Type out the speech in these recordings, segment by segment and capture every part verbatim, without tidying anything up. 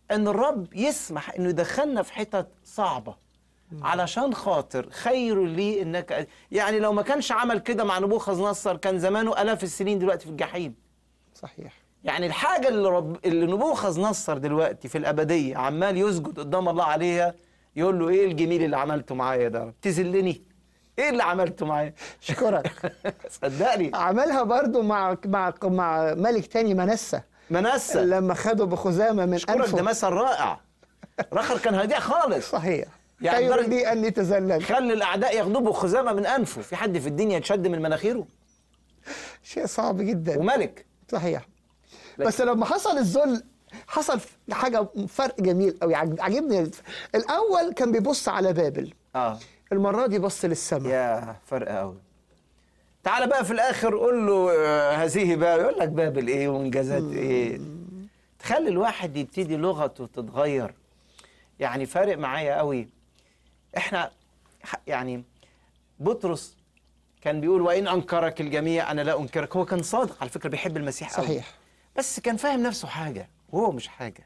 ان الرب يسمح انه يدخلنا في حتت صعبه علشان خاطر خير لي انك، يعني لو ما كانش عمل كده مع نبوخذ نصر كان زمانه الاف السنين دلوقتي في الجحيم. صحيح. يعني الحاجه اللي رب اللي نبوخذ نصر دلوقتي في الابديه عمال يسجد قدام الله عليها، يقول له ايه الجميل اللي عملته معايا ده؟ تذلني؟ ايه اللي عملته معايا؟ اشكرك. صدقني عملها برضو مع مع مع ملك تاني منسى منسى لما خدوا بخزامه من اشكرك، انفه. ده مثل رائع. رخر كان هديع خالص. صحيح. يعني خير درجة- لي اني تذللت. خلي الاعداء ياخدوه بخزامه من انفه. في حد في الدنيا يتشد من مناخيره؟ شيء صعب جدا. وملك. صحيح. لكن- بس لما حصل الذل حصل حاجه فرق جميل قوي عجبني. الاول كان بيبص على بابل، اه المره دي بص للسماء. يا فرق قوي. تعالى بقى في الاخر قول له آه، هذه بابل، يقول لك بابل ايه وانجازات ايه. تخلي الواحد يبتدي لغته تتغير. يعني فارق معايا قوي. احنا ح- يعني بطرس كان بيقول وان انكرك الجميع انا لا انكرك. هو كان صادق على فكره، بيحب المسيح قوي. صحيح. بس كان فاهم نفسه حاجه وهو مش حاجه.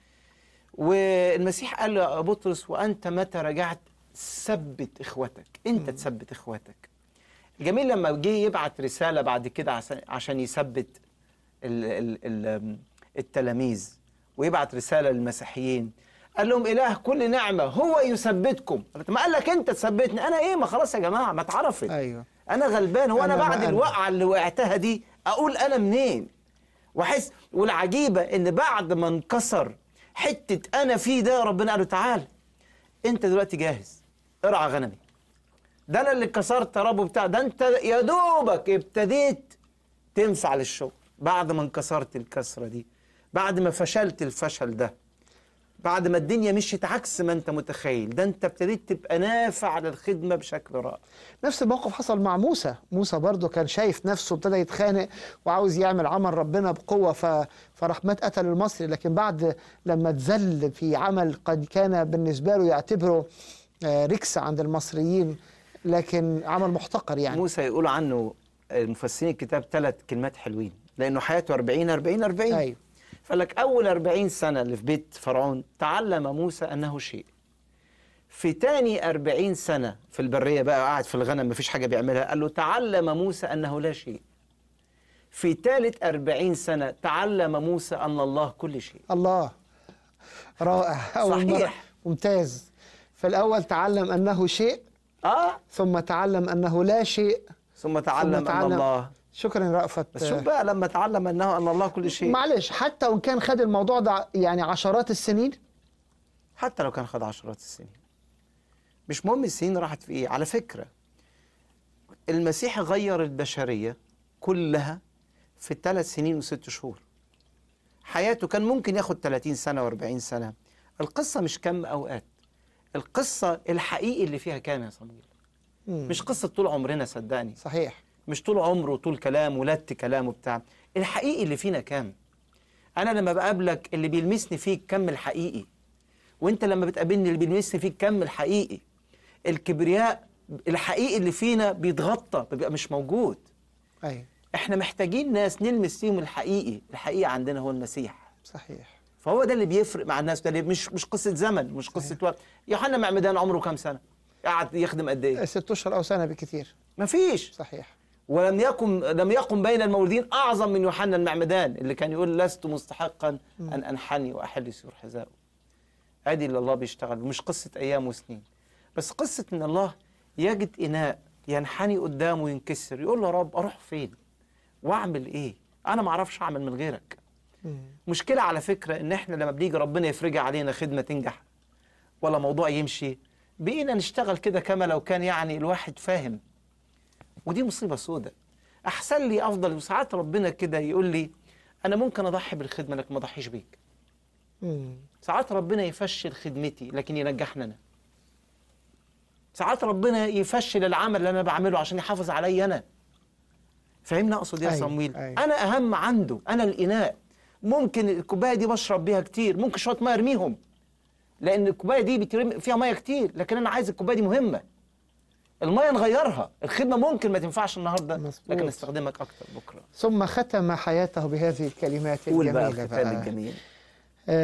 والمسيح قال له يا بطرس وانت متى رجعت ثبت اخوتك. انت تثبت اخوتك. جميل لما جه يبعت رساله بعد كده عشان عشان يثبت ال ال ال التلاميذ، ويبعت رساله للمسيحيين، قال لهم اله كل نعمه هو يثبتكم. ما قال لك انت تثبتني انا ايه؟ ما خلاص يا جماعه ما اتعرفت. ايوه. انا غلبان. هو انا, أنا بعد ما أنا. الوقعه اللي وقعتها دي اقول انا منين؟ واحس. والعجيبه ان بعد ما انكسر حته انا فيه ده، ربنا قال له تعال انت دلوقتي جاهز ارعى غنمي. ده انا اللي كسرت ربه بتاع ده. انت يا دوبك ابتديت تنفع للشغل بعد ما انكسرت الكسره دي، بعد ما فشلت الفشل ده، بعد ما الدنيا مشيت عكس ما انت متخيل. ده انت ابتديت تبقى نافع للخدمه بشكل رائع. نفس الموقف حصل مع موسى. موسى برضه كان شايف نفسه ابتدى يتخانق وعاوز يعمل عمل ربنا بقوة، ف... فراح مات قتل المصري. لكن بعد لما اتذل في عمل قد كان بالنسبة له يعتبره آه، ركسة عند المصريين، لكن عمل محتقر يعني. موسى يقول عنه المفسرين الكتاب ثلاث كلمات حلوين، لانه حياته أربعين أربعين أربعين. أيوه. فقال لك اول أربعين سنه اللي في بيت فرعون تعلم موسى انه شيء. في تاني أربعين سنه في البريه بقى قاعد في الغنم مفيش حاجه بيعملها، قال له تعلم موسى انه لا شيء. في ثالث أربعين سنه تعلم موسى ان الله كل شيء. الله. رائع. أول مرة. صحيح. ممتاز. في الأول تعلم أنه شيء، اه ثم تعلم أنه لا شيء، ثم تعلم, ثم تعلم ان الله. شكرا رأفت. بس شوف بقى لما تعلم انه ان الله كل شيء. معلش، حتى وإن كان خد الموضوع ده يعني عشرات السنين، حتى لو كان خد عشرات السنين مش مهم السنين راحت في ايه. على فكرة المسيح غير البشرية كلها في ثلاث سنين وست شهور. حياته كان ممكن ياخد ثلاثين سنة وأربعين سنة. القصة مش كم أوقات، القصة الحقيقي اللي فيها كام يا صمويل. مش قصة طول عمرنا صدقني. صحيح. مش طول عمره طول كلام ولدت كلام وبتاع. الحقيقي اللي فينا كام. أنا لما بقابلك اللي بيلمسني فيك كم الحقيقي، وانت لما بتقابلني اللي بيلمسني فيك كم الحقيقي. الكبرياء الحقيقي اللي فينا بيتغطى بيبقى مش موجود. أيوه. احنا محتاجين ناس نلمس فيهم الحقيقي. الحقيقي عندنا هو المسيح. صحيح. فهو ده اللي بيفرق مع الناس. ده اللي مش مش قصة زمن، مش قصة وقت. يوحنا معمدان عمره كام سنة؟ قعد يخدم قد ايه؟ ست اشهر او سنه بكثير. مفيش. صحيح. ولم يكن لم يقم بين المولودين اعظم من يوحنا المعمدان اللي كان يقول لست مستحقا ان انحني واحل سيور حذائه. ادي اللي الله بيشتغل. مش قصة ايام وسنين، بس قصة ان الله يجد اناء ينحني قدامه وينكسر، يقول له يا رب اروح فين واعمل ايه؟ انا ما اعرفش اعمل من غيرك. مم. مشكلة على فكرة ان احنا لما بنيجي ربنا يفرجها علينا خدمة تنجح ولا موضوع يمشي، بقينا نشتغل كده كما لو كان يعني الواحد فاهم. ودي مصيبة سودة. احسن لي افضل. وساعات ربنا كده يقول لي انا ممكن اضحي بالخدمة لكن ما اضحيش بيك. مم. ساعات ربنا يفشل خدمتي لكن ينجحنا انا. ساعات ربنا يفشل العمل اللي انا بعمله عشان يحافظ عليا انا. فهمنا اقصد يا أيوة. صمويل؟ أيوة. انا اهم عنده. انا الاناء. ممكن الكوبايه دي بشرب بيها كتير، ممكن شويه ميه ارميهم لان الكوبايه دي بترمي فيها ميه كتير، لكن انا عايز الكوبايه دي مهمه. الميه نغيرها. الخدمه ممكن ما تنفعش النهارده مظبوط. لكن استخدمك اكتر بكره. ثم ختم حياته بهذه الكلمات قول بقى الجميله الختام بقى. الجميل.